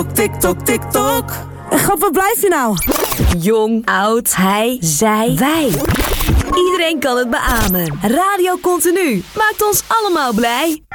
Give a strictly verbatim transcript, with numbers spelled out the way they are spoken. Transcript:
TikTok, TikTok. God, wat blijf je nou? Jong, oud, hij, zij, wij. Iedereen kan het beamen. Radio Continu maakt ons allemaal blij.